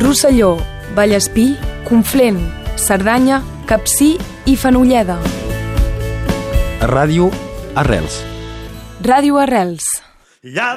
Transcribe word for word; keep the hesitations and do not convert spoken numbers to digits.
Rosselló, Vallespí, Conflent, Cerdanya, Capcir i Fenolleda. Ràdio Arrels. Ràdio Arrels. Hi ha